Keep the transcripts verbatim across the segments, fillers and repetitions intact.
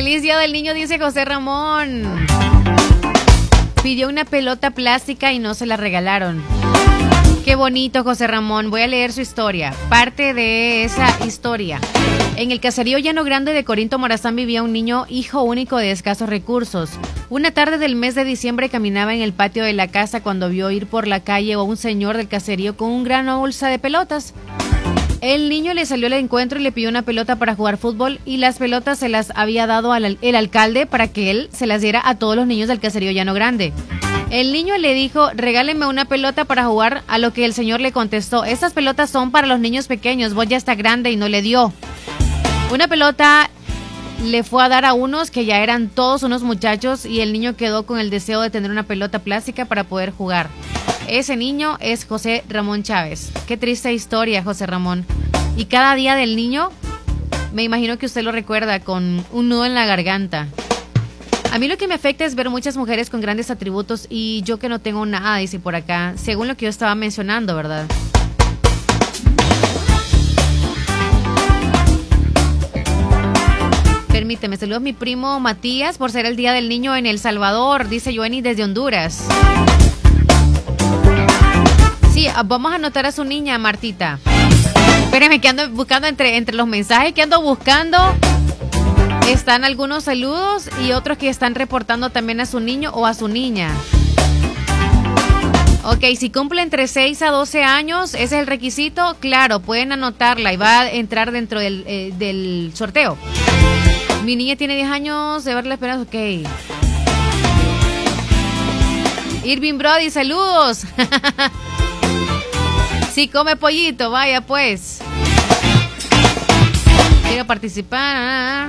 Feliz Día del Niño, dice José Ramón. Pidió una pelota plástica y no se la regalaron. Qué bonito, José Ramón. Voy a leer su historia. Parte de esa historia. En el caserío Llano Grande de Corinto Morazán vivía un niño hijo único de escasos recursos. Una tarde del mes de diciembre caminaba en el patio de la casa cuando vio ir por la calle a un señor del caserío con una gran bolsa de pelotas. El niño le salió al encuentro y le pidió una pelota para jugar fútbol, y las pelotas se las había dado al, el alcalde para que él se las diera a todos los niños del caserío Llano Grande. El niño le dijo, regáleme una pelota para jugar, a lo que el señor le contestó, estas pelotas son para los niños pequeños, vos ya está grande, y no le dio. Una pelota le fue a dar a unos que ya eran todos unos muchachos, y el niño quedó con el deseo de tener una pelota plástica para poder jugar. Ese niño es José Ramón Chávez. Qué triste historia, José Ramón. Y cada día del niño, me imagino que usted lo recuerda con un nudo en la garganta. A mí lo que me afecta es ver muchas mujeres con grandes atributos y yo que no tengo nada, dice por acá, según lo que yo estaba mencionando, ¿verdad? Permíteme, saludos a mi primo Matías por ser el Día del Niño en El Salvador, dice Joenny desde Honduras. Sí, vamos a anotar a su niña, Martita. Espérenme que ando buscando entre, entre los mensajes que ando buscando. Están algunos saludos y otros que están reportando también a su niño o a su niña. Ok, si cumple entre seis a doce años, ese es el requisito, claro, pueden anotarla y va a entrar dentro del, eh, del sorteo. Mi niña tiene diez años, de verla esperanza, ok. Irving Brody, saludos. Si come pollito, vaya pues. Quiero participar.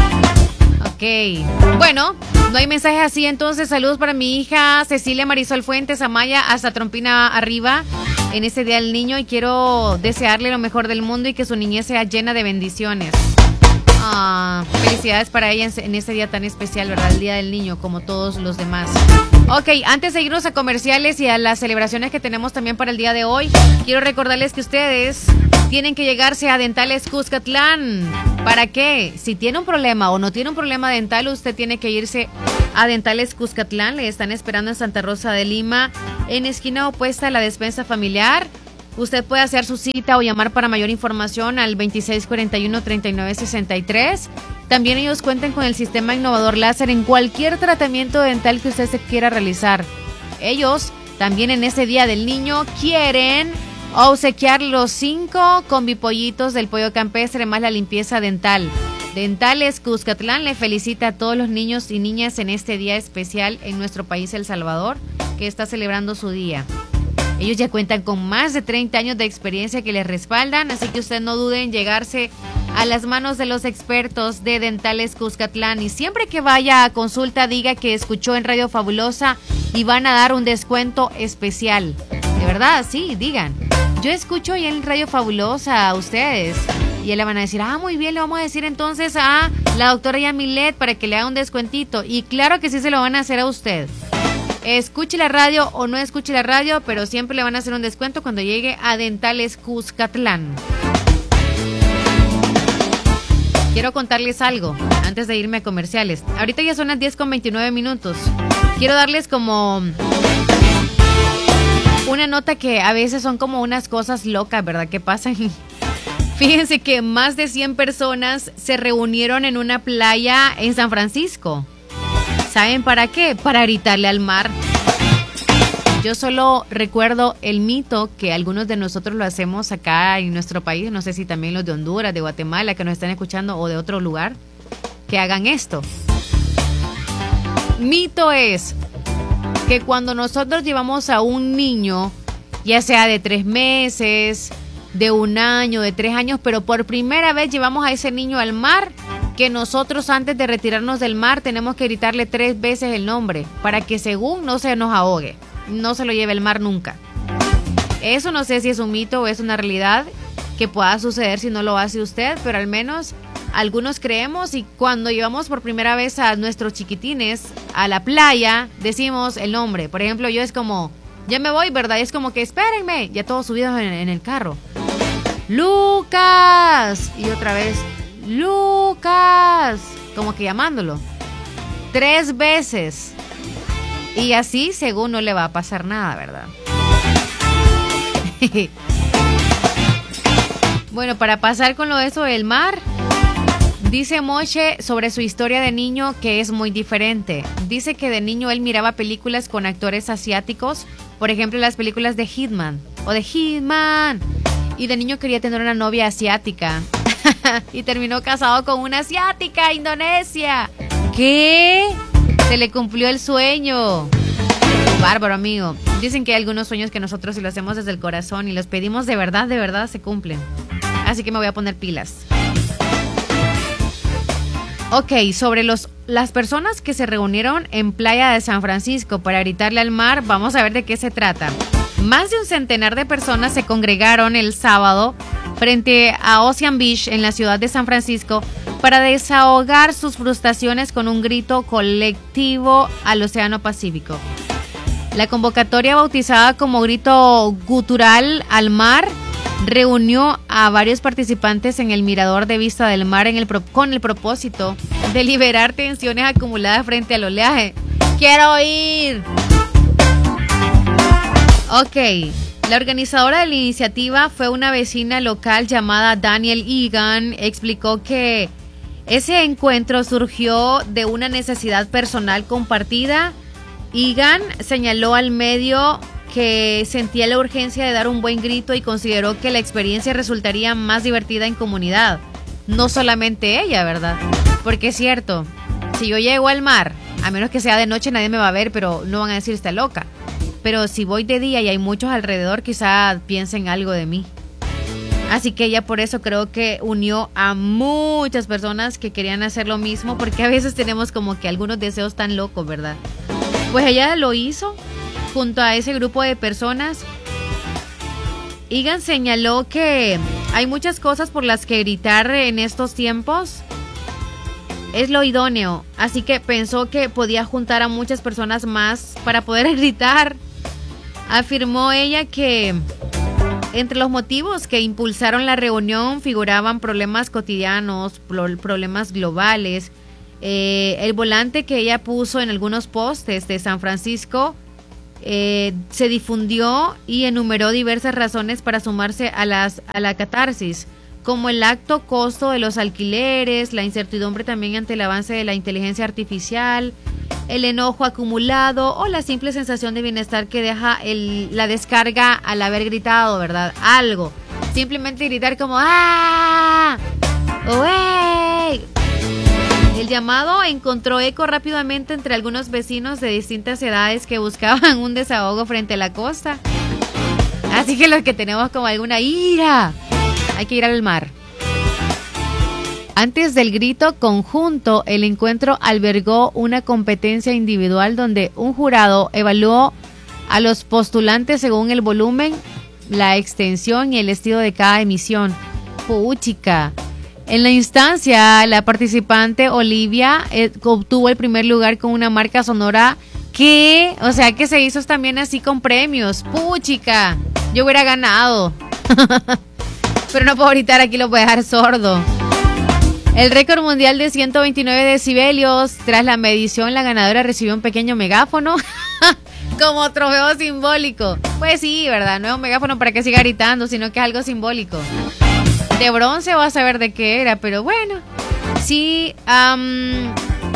Ok. Bueno, no hay mensajes así, entonces saludos para mi hija Cecilia Marisol Fuentes Amaya hasta Trompina arriba en este Día del Niño, y quiero desearle lo mejor del mundo y que su niñez sea llena de bendiciones. Ah, felicidades para ella en este día tan especial, ¿verdad? El Día del Niño, como todos los demás. Ok, antes de irnos a comerciales y a las celebraciones que tenemos también para el día de hoy, quiero recordarles que ustedes tienen que llegarse a Dentales Cuscatlán. ¿Para qué? Si tiene un problema o no tiene un problema dental, usted tiene que irse a Dentales Cuscatlán. Le están esperando en Santa Rosa de Lima, en esquina opuesta a la despensa familiar. Usted puede hacer su cita o llamar para mayor información al veintiséis cuarenta y uno, treinta y nueve sesenta y tres. También ellos cuentan con el sistema innovador láser en cualquier tratamiento dental que usted se quiera realizar. Ellos también en este Día del Niño quieren obsequiar los cinco combipollitos del pollo campestre más la limpieza dental. Dentales Cuscatlán le felicita a todos los niños y niñas en este día especial en nuestro país, El Salvador, que está celebrando su día. Ellos ya cuentan con más de treinta años de experiencia que les respaldan, así que usted no dude en llegarse a las manos de los expertos de Dentales Cuscatlán. Y siempre que vaya a consulta, diga que escuchó en Radio Fabulosa y van a dar un descuento especial. De verdad, sí, digan. Yo escucho ya en Radio Fabulosa a ustedes. Y ya le van a decir, ah, muy bien, le vamos a decir entonces a la doctora Yamilet para que le haga un descuentito. Y claro que sí se lo van a hacer a usted. Escuche la radio o no escuche la radio, pero siempre le van a hacer un descuento cuando llegue a Dentales Cuscatlán. Quiero contarles algo antes de irme a comerciales. Ahorita ya son las diez con veintinueve minutos. Quiero darles como una nota que a veces son como unas cosas locas, ¿verdad? Que pasan. Fíjense que más de cien personas se reunieron en una playa en San Francisco. ¿Saben para qué? Para gritarle al mar. Yo solo recuerdo el mito que algunos de nosotros lo hacemos acá en nuestro país. No sé si también los de Honduras, de Guatemala, que nos están escuchando, o de otro lugar, que hagan esto. Mito es que cuando nosotros llevamos a un niño, ya sea de tres meses, de un año, de tres años, pero por primera vez llevamos a ese niño al mar, que nosotros antes de retirarnos del mar tenemos que gritarle tres veces el nombre para que según no se nos ahogue, no se lo lleve el mar nunca. Eso no sé si es un mito o es una realidad que pueda suceder si no lo hace usted, pero al menos algunos creemos, y cuando llevamos por primera vez a nuestros chiquitines a la playa decimos el nombre. Por ejemplo, yo es como, ya me voy, ¿verdad? Es como que espérenme, ya todos subidos en, en el carro. Lucas, y otra vez Lucas, como que llamándolo. Tres veces. Y así, según, no le va a pasar nada, ¿verdad? Bueno, para pasar con lo de eso del mar, dice Moche sobre su historia de niño que es muy diferente. Dice que de niño él miraba películas con actores asiáticos, por ejemplo las películas de Hitman o de Hitman, y de niño quería tener una novia asiática y terminó casado con una asiática, Indonesia. ¿Qué? Se le cumplió el sueño. Bárbaro, amigo. Dicen que hay algunos sueños que nosotros, si lo hacemos desde el corazón y los pedimos de verdad, de verdad, se cumplen. Así que me voy a poner pilas. Ok, sobre los, las personas que se reunieron en Playa de San Francisco para gritarle al mar, vamos a ver de qué se trata. Más de un centenar de personas se congregaron el sábado frente a Ocean Beach en la ciudad de San Francisco para desahogar sus frustraciones con un grito colectivo al Océano Pacífico. La convocatoria, bautizada como Grito Gutural al Mar, reunió a varios participantes en el mirador de vista del mar en el pro- con el propósito de liberar tensiones acumuladas frente al oleaje. ¡Quiero ir! Ok, la organizadora de la iniciativa fue una vecina local llamada Daniel Egan. Explicó que ese encuentro surgió de una necesidad personal compartida. Egan señaló al medio que sentía la urgencia de dar un buen grito y consideró que la experiencia resultaría más divertida en comunidad. No solamente ella, ¿verdad? Porque es cierto, si yo llego al mar, a menos que sea de noche nadie me va a ver, pero no van a decir está loca. Pero si voy de día y hay muchos alrededor, quizá piensen algo de mí. Así que ella por eso creo que unió a muchas personas que querían hacer lo mismo, porque a veces tenemos como que algunos deseos tan locos, ¿verdad? Pues ella lo hizo junto a ese grupo de personas. Egan señaló que hay muchas cosas por las que gritar en estos tiempos es lo idóneo, así que pensó que podía juntar a muchas personas más para poder gritar. Afirmó ella que entre los motivos que impulsaron la reunión figuraban problemas cotidianos, problemas globales. Eh, el volante que ella puso en algunos postes de San Francisco eh, se difundió y enumeró diversas razones para sumarse a, las, a la catarsis, como el alto costo de los alquileres, la incertidumbre también ante el avance de la inteligencia artificial, el enojo acumulado o la simple sensación de bienestar que deja el, la descarga al haber gritado, ¿verdad? Algo. Simplemente gritar como ¡ah! ¡Wey! El llamado encontró eco rápidamente entre algunos vecinos de distintas edades que buscaban un desahogo frente a la costa. Así que los que tenemos como alguna ira, hay que ir al mar. Antes del grito conjunto, el encuentro albergó una competencia individual donde un jurado evaluó a los postulantes según el volumen, la extensión y el estilo de cada emisión. Puchica. En la instancia, la participante Olivia eh, obtuvo el primer lugar con una marca sonora que, o sea, que se hizo también así con premios. Puchica, yo hubiera ganado. Pero no puedo gritar, aquí lo voy a dejar sordo. El récord mundial de ciento veintinueve decibelios. Tras la medición, la ganadora recibió un pequeño megáfono como trofeo simbólico. Pues sí, ¿verdad? No es un megáfono para que siga gritando, sino que es algo simbólico. De bronce, vas a saber de qué era, pero bueno. Sí, um,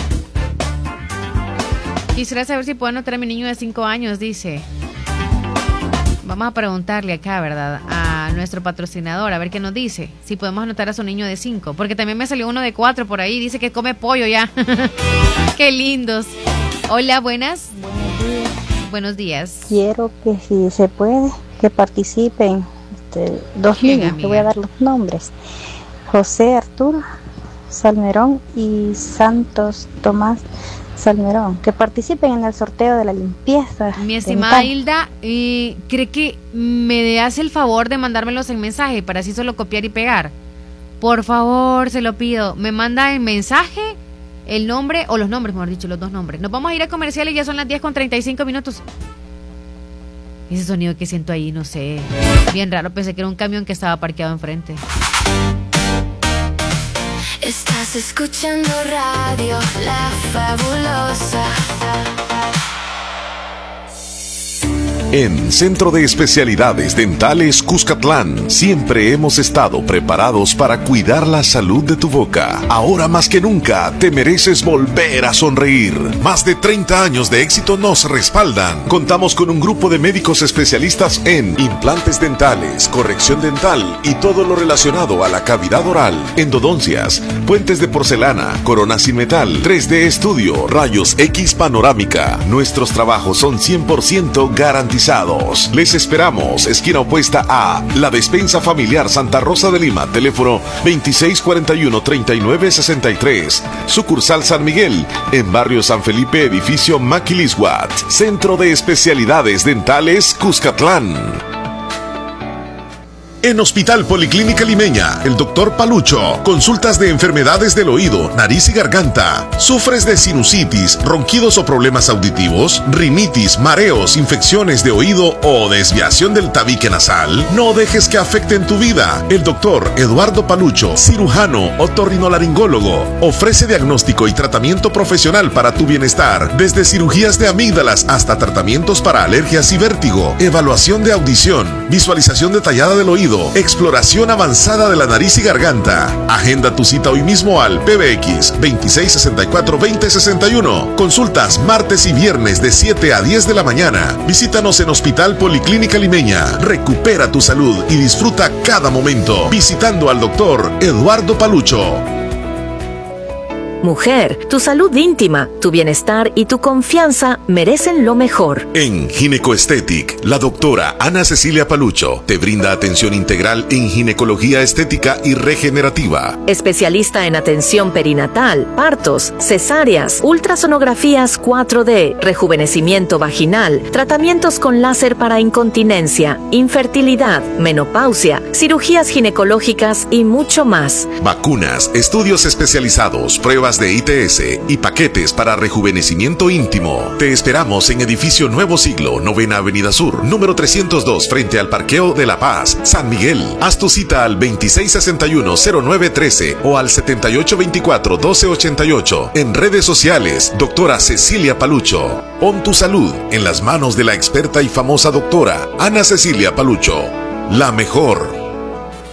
quisiera saber si puedo anotar a mi niño de cinco años, dice. Vamos a preguntarle acá, ¿verdad? A nuestro patrocinador, a ver qué nos dice. Si podemos anotar a su niño de cinco. Porque también me salió uno de cuatro por ahí. Dice que come pollo ya. Qué lindos. Hola, buenas. Buenos días. Buenos días. Quiero que si se puede, que participen este, dos ¿Quién, niños. amiga? Te voy a dar los nombres. José Arturo Salmerón y Santos Tomás Salmerón, que participen en el sorteo de la limpieza. Mi estimada dental. Hilda, eh, ¿cree que me hace el favor de mandármelos en mensaje para así solo copiar y pegar? Por favor, se lo pido. Me manda en mensaje el nombre, o los nombres, mejor dicho, los dos nombres. Nos vamos a ir a comerciales, ya son las diez con treinta y cinco minutos. Ese sonido que siento ahí, no sé, bien raro, pensé que era un camión que estaba parqueado enfrente. Estás Estás escuchando radio La Fabulosa. En Centro de Especialidades Dentales Cuscatlán, siempre hemos estado preparados para cuidar la salud de tu boca. Ahora más que nunca, te mereces volver a sonreír. Más de treinta años de éxito nos respaldan. Contamos con un grupo de médicos especialistas en implantes dentales, corrección dental y todo lo relacionado a la cavidad oral, endodoncias, puentes de porcelana, coronas sin metal, tres D estudio, rayos X panorámica. Nuestros trabajos son cien por ciento garantizados. Les esperamos, esquina opuesta a La Despensa Familiar Santa Rosa de Lima, teléfono veintiséis cuarenta y uno, treinta y nueve sesenta y tres, sucursal San Miguel, en barrio San Felipe, edificio Maquilisguat, Centro de Especialidades Dentales Cuscatlán. En Hospital Policlínica Limeña, el doctor Palucho, consultas de enfermedades del oído, nariz y garganta. ¿Sufres de sinusitis, ronquidos o problemas auditivos? ¿Rinitis, mareos, infecciones de oído o desviación del tabique nasal? No dejes que afecten tu vida. El doctor Eduardo Palucho, cirujano otorrinolaringólogo, ofrece diagnóstico y tratamiento profesional para tu bienestar, desde cirugías de amígdalas hasta tratamientos para alergias y vértigo, evaluación de audición, visualización detallada del oído, exploración avanzada de la nariz y garganta. Agenda tu cita hoy mismo al P B X veintiséis sesenta y cuatro, veinte sesenta y uno. Consultas martes y viernes de siete a diez de la mañana. Visítanos en Hospital Policlínica Limeña. Recupera tu salud y disfruta cada momento visitando al doctor Eduardo Palucho. Mujer, tu salud íntima, tu bienestar y tu confianza merecen lo mejor. En Ginecoestetic, la doctora Ana Cecilia Palucho te brinda atención integral en ginecología estética y regenerativa. Especialista en atención perinatal, partos, cesáreas, ultrasonografías cuatro D, rejuvenecimiento vaginal, tratamientos con láser para incontinencia, infertilidad, menopausia, cirugías ginecológicas y mucho más. Vacunas, estudios especializados, pruebas de I T S y paquetes para rejuvenecimiento íntimo. Te esperamos en Edificio Nuevo Siglo, Novena Avenida Sur, número trescientos dos, frente al Parqueo de La Paz, San Miguel. Haz tu cita al veintiséis sesenta y uno, cero nueve trece o al setenta y ocho veinticuatro, doce ochenta y ocho. En redes sociales, doctora Cecilia Palucho. Pon tu salud en las manos de la experta y famosa doctora Ana Cecilia Palucho. La mejor.